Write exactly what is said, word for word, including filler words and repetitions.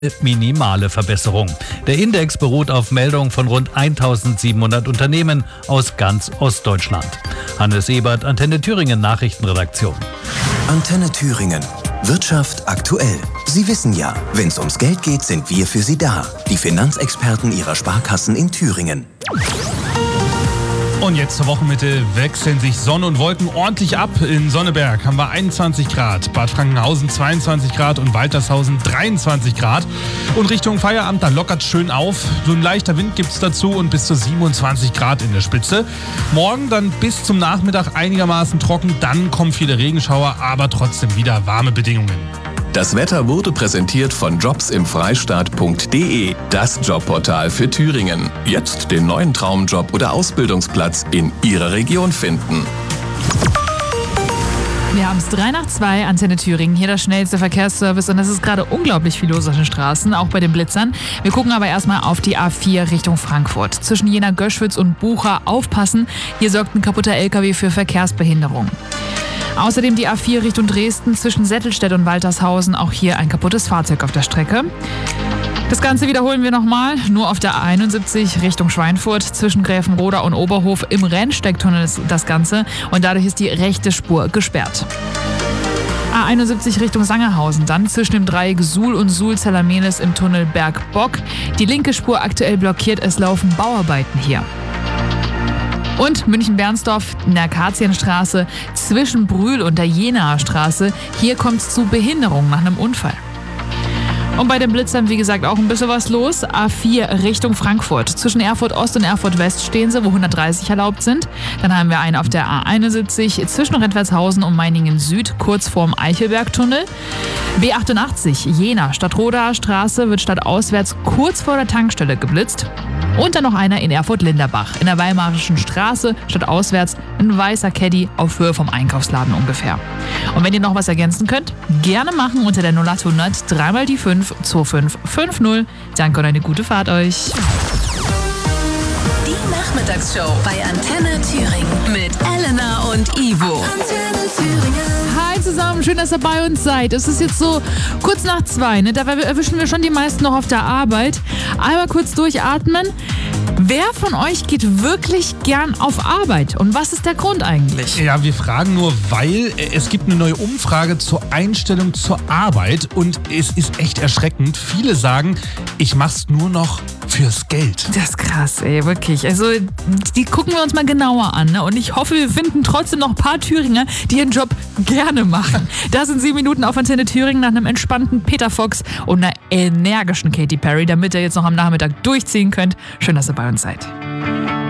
minimale Verbesserung. Der Index beruht auf Meldungen von rund eintausendsiebenhundert Unternehmen aus ganz Ostdeutschland. Hannes Ebert, Antenne Thüringen Nachrichtenredaktion. Antenne Thüringen. Wirtschaft aktuell. Sie wissen ja, wenn es ums Geld geht, sind wir für Sie da. Die Finanzexperten Ihrer Sparkassen in Thüringen. Und jetzt zur Wochenmitte wechseln sich Sonne und Wolken ordentlich ab. In Sonneberg haben wir einundzwanzig Grad, Bad Frankenhausen zweiundzwanzig Grad und Waltershausen dreiundzwanzig Grad. Und Richtung Feierabend, da lockert schön auf. So ein leichter Wind gibt es dazu und bis zu siebenundzwanzig Grad in der Spitze. Morgen dann bis zum Nachmittag einigermaßen trocken, dann kommen viele Regenschauer, aber trotzdem wieder warme Bedingungen. Das Wetter wurde präsentiert von jobs im freistaat punkt de, das Jobportal für Thüringen. Jetzt den neuen Traumjob oder Ausbildungsplatz in Ihrer Region finden. Wir haben es drei nach zwei, Antenne Thüringen, hier das schnellste Verkehrsservice und es ist gerade unglaublich viel los auf den Straßen, auch bei den Blitzern. Wir gucken aber erstmal auf die A vier Richtung Frankfurt. Zwischen Jena-Göschwitz und Bucha aufpassen, hier sorgt ein kaputter L K W für Verkehrsbehinderung. Außerdem die A vier Richtung Dresden zwischen Settelstedt und Waltershausen, auch hier ein kaputtes Fahrzeug auf der Strecke. Das Ganze wiederholen wir nochmal, nur auf der A einundsiebzig Richtung Schweinfurt zwischen Gräfenroda und Oberhof im Rennsteigtunnel ist das Ganze und dadurch ist die rechte Spur gesperrt. A einundsiebzig Richtung Sangerhausen, dann zwischen dem Dreieck Suhl und Suhl-Zellermelis im Tunnel Bergbock. Die linke Spur aktuell blockiert, es laufen Bauarbeiten hier. Und München-Bernsdorf in der Akazienstraße zwischen Brühl und der Jenaer Straße. Hier kommt es zu Behinderungen nach einem Unfall. Und bei den Blitzern, wie gesagt, auch ein bisschen was los. A vier Richtung Frankfurt. Zwischen Erfurt Ost und Erfurt West stehen sie, wo hundertdreißig erlaubt sind. Dann haben wir einen auf der A einundsiebzig zwischen Redwertshausen und Meiningen Süd, kurz vorm Eichelbergtunnel. B achtundachtzig Jena Stadtrodaer Straße wird stadtauswärts kurz vor der Tankstelle geblitzt. Und dann noch einer in Erfurt-Linderbach. In der Weimarischen Straße stadtauswärts ein weißer Caddy auf Höhe vom Einkaufsladen ungefähr. Und wenn ihr noch was ergänzen könnt, gerne machen unter der null acht hundert drei mal die fünf zwei fünf fünf null. Danke und eine gute Fahrt euch. Die Nachmittagsshow bei Antenne Thüringen mit Elena und Ivo. Antenne Thüringen. Hi zusammen, schön, dass ihr bei uns seid. Es ist jetzt so kurz nach zwei, ne? Dabei erwischen wir schon die meisten noch auf der Arbeit. Einmal kurz durchatmen. Wer von euch geht wirklich gern auf Arbeit? Und was ist der Grund eigentlich? Ja, wir fragen nur, weil es gibt eine neue Umfrage zur Einstellung zur Arbeit und es ist echt erschreckend. Viele sagen, ich mach's nur noch fürs Geld. Das ist krass, ey, wirklich. Also, die gucken wir uns mal genauer an, ne? Und ich hoffe, wir finden trotzdem noch ein paar Thüringer, die ihren Job gerne machen. Das sind sieben Minuten auf Antenne Thüringen nach einem entspannten Peter Fox und einer energischen Katy Perry, damit ihr jetzt noch am Nachmittag durchziehen könnt. Schön, dass ihr bei uns seid.